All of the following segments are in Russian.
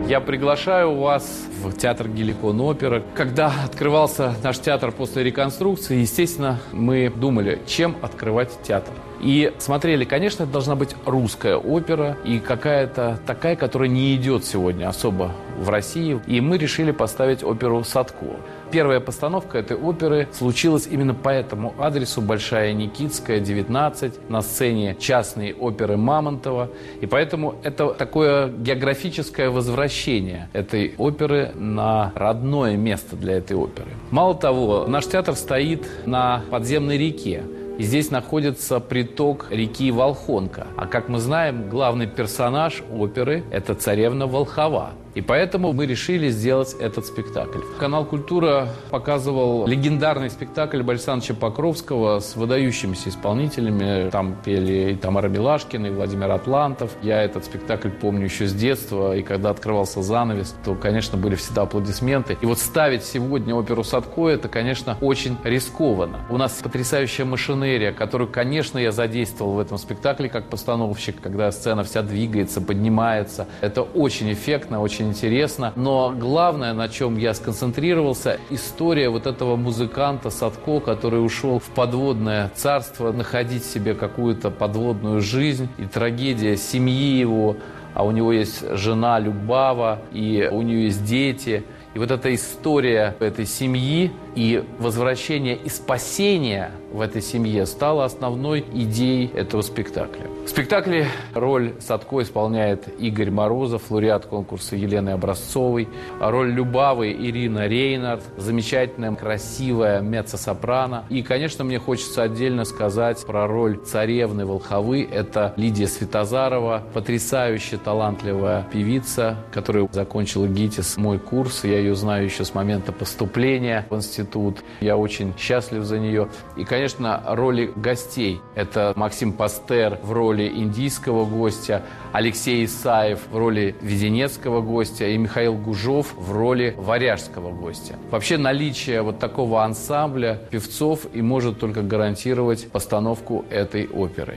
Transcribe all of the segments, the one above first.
Я приглашаю вас в театр «Геликон Опера». Когда открывался наш театр после реконструкции, естественно, мы думали, чем открывать театр. И смотрели, конечно, это должна быть русская опера и какая-то такая, которая не идет сегодня особо в России. И мы решили поставить оперу «Садко». Первая постановка этой оперы случилась именно по этому адресу: Большая Никитская, 19, на сцене частной оперы Мамонтова. И поэтому это такое географическое возвращение этой оперы на родное место для этой оперы. Мало того, наш театр стоит на подземной реке. И здесь находится приток реки Волхонка. А как мы знаем, главный персонаж оперы – это царевна Волхова. И поэтому мы решили сделать этот спектакль. Канал «Культура» показывал легендарный спектакль Бориса Ивановича Покровского с выдающимися исполнителями. Там пели и Тамара Милашкина, и Владимир Атлантов. Я этот спектакль помню еще с детства. И когда открывался занавес, то, конечно, были всегда аплодисменты. И вот ставить сегодня оперу «Садко» – это, конечно, очень рискованно. У нас потрясающая машинерия, которую, конечно, я задействовал в этом спектакле как постановщик, когда сцена вся двигается, поднимается. Это очень эффектно, очень интересно. Но главное, на чем я сконцентрировался, история вот этого музыканта Садко, который ушел в подводное царство, находить себе какую-то подводную жизнь, и трагедия семьи его, а у него есть жена Любава, и у нее есть дети. И вот эта история этой семьи и возвращение и спасение в этой семье стало основной идеей этого спектакля. В спектакле роль Садко исполняет Игорь Морозов, лауреат конкурса Елены Образцовой. А роль Любавы Ирина Рейнард, замечательная, красивая меццо-сопрано. И, конечно, мне хочется отдельно сказать про роль царевны Волховы. Это Лидия Святозарова, потрясающе талантливая певица, которая закончила ГИТИС, мой курс. Я ее знаю еще с момента поступления в институт. Я очень счастлив за нее. И, конечно, роли гостей. Это Максим Пастер в роли индийского гостя, Алексей Исаев в роли веденецкого гостя и Михаил Гужов в роли варяжского гостя. Вообще наличие вот такого ансамбля певцов и может только гарантировать постановку этой оперы.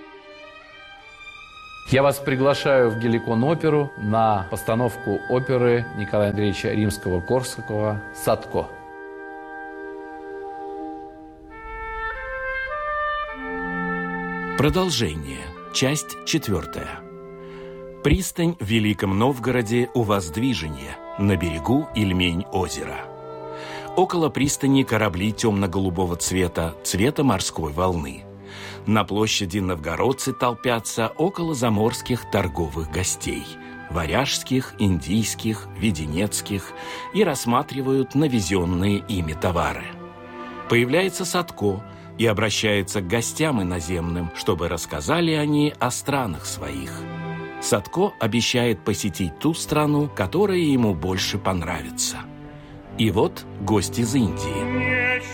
Я вас приглашаю в «Геликон Оперу» на постановку оперы Николая Андреевича Римского-Корсакова «Садко». Продолжение. Часть 4. Пристань в Великом Новгороде у воздвижения, на берегу Ильмень-озера. Около пристани корабли темно-голубого цвета, цвета морской волны. На площади новгородцы толпятся около заморских торговых гостей, варяжских, индийских, веденецких, и рассматривают навезенные ими товары. Появляется Садко и обращается к гостям иноземным, чтобы рассказали они о странах своих. Садко обещает посетить ту страну, которая ему больше понравится. И вот гость из Индии.